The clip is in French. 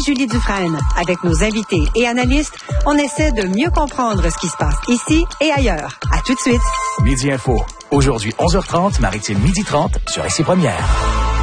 Julie Dufresne. Avec nos invités et analystes, on essaie de mieux comprendre ce qui se passe ici et ailleurs. À tout de suite. Midi Info. Aujourd'hui, 11h30, Maritime 12h30 sur ICI Première.